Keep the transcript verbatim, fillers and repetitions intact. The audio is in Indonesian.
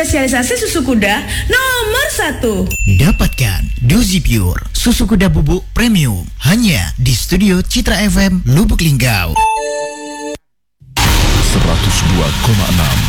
spesialisasi susu kuda nomor satu. Dapatkan Dozi Pure, susu kuda bubuk premium, hanya di Studio Citra F M Lubuk Linggau. seratus dua koma enam